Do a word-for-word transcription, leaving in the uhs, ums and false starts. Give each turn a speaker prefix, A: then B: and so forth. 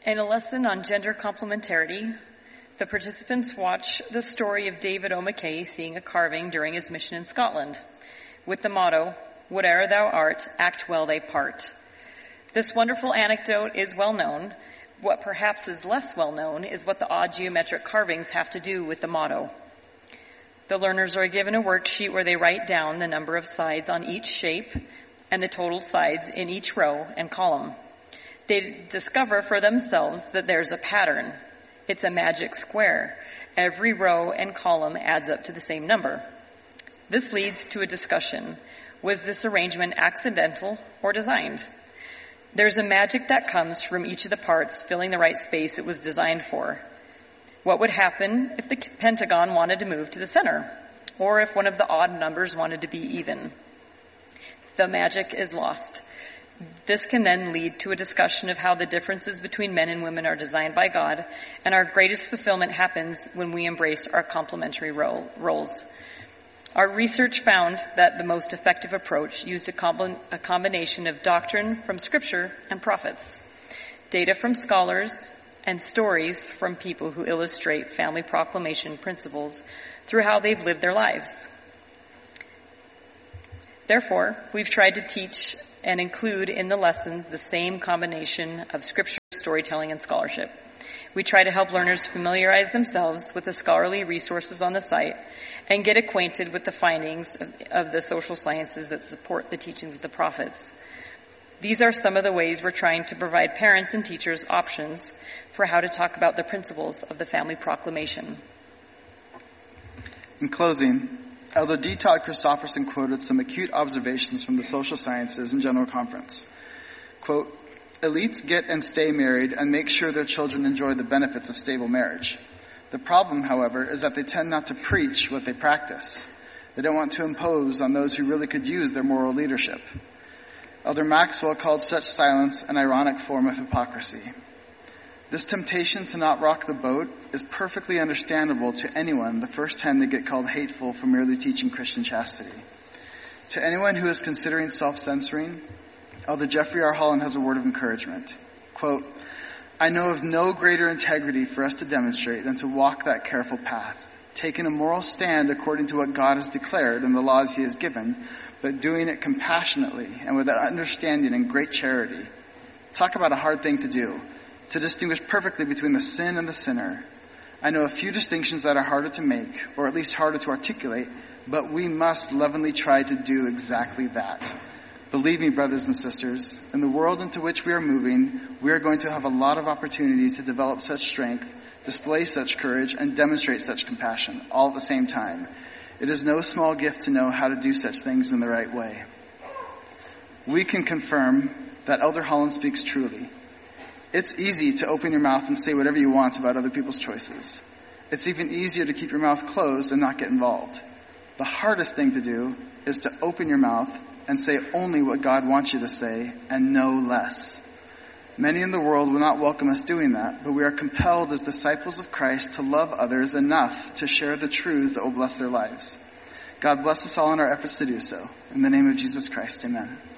A: In a lesson on gender complementarity, the participants watch the story of David O'Mackay seeing a carving during his mission in Scotland, with the motto, "Whate'er thou art, act well thy part." This wonderful anecdote is well known. What perhaps is less well known is what the odd geometric carvings have to do with the motto. The learners are given a worksheet where they write down the number of sides on each shape and the total sides in each row and column. They discover for themselves that there's a pattern. It's a magic square. Every row and column adds up to the same number. This leads to a discussion. Was this arrangement accidental or designed? There's a magic that comes from each of the parts filling the right space it was designed for. What would happen if the pentagon wanted to move to the center, or if one of the odd numbers wanted to be even? The magic is lost. This can then lead to a discussion of how the differences between men and women are designed by God, and our greatest fulfillment happens when we embrace our complementary role, roles. Our research found that the most effective approach used a, com- a combination of doctrine from Scripture and prophets, data from scholars, and stories from people who illustrate family proclamation principles through how they've lived their lives. Therefore, we've tried to teach and include in the lessons the same combination of scripture, storytelling, and scholarship. We try to help learners familiarize themselves with the scholarly resources on the site and get acquainted with the findings of, of the social sciences that support the teachings of the prophets. These are some of the ways we're trying to provide parents and teachers options for how to talk about the principles of the family proclamation.
B: In closing, Elder D. Todd Christofferson quoted some acute observations from the social sciences and general conference. Quote, "Elites get and stay married and make sure their children enjoy the benefits of stable marriage. The problem, however, is that they tend not to preach what they practice. They don't want to impose on those who really could use their moral leadership." Elder Maxwell called such silence an ironic form of hypocrisy. This temptation to not rock the boat is perfectly understandable to anyone the first time they get called hateful for merely teaching Christian chastity. To anyone who is considering self-censoring, Elder Jeffrey R. Holland has a word of encouragement. Quote, "I know of no greater integrity for us to demonstrate than to walk that careful path, taking a moral stand according to what God has declared and the laws he has given, but doing it compassionately and with understanding and great charity." Talk about a hard thing to do, to distinguish perfectly between the sin and the sinner. I know a few distinctions that are harder to make, or at least harder to articulate, but we must lovingly try to do exactly that. Believe me, brothers and sisters, in the world into which we are moving, we are going to have a lot of opportunities to develop such strength, display such courage, and demonstrate such compassion, all at the same time. It is no small gift to know how to do such things in the right way. We can confirm that Elder Holland speaks truly. It's easy to open your mouth and say whatever you want about other people's choices. It's even easier to keep your mouth closed and not get involved. The hardest thing to do is to open your mouth and say only what God wants you to say and no less. Many in the world will not welcome us doing that, but we are compelled as disciples of Christ to love others enough to share the truths that will bless their lives. God bless us all in our efforts to do so. In the name of Jesus Christ, amen.